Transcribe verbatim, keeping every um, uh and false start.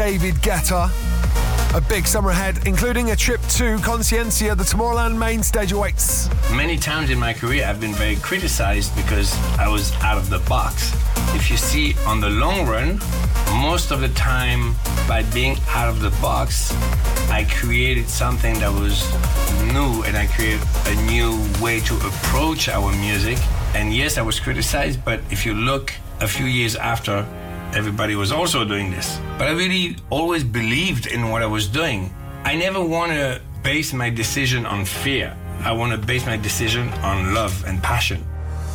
David Guetta. A big summer ahead, including a trip to Consciencia. The Tomorrowland main stage awaits. Many times in my career, I've been very criticized because I was out of the box. If you see on the long run, most of the time, by being out of the box, I created something that was new, and I created a new way to approach our music. And yes, I was criticized, but if you look a few years after, everybody was also doing this. But I really always believed in what I was doing. I never want to base my decision on fear. I want to base my decision on love and passion.